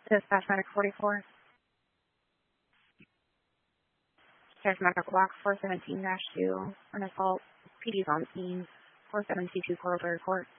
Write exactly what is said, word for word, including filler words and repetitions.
Dispatch Medic forty-four. Dispatch Medic Block four seventeen dash two. An assault. P D's on scene. four seven two two four report.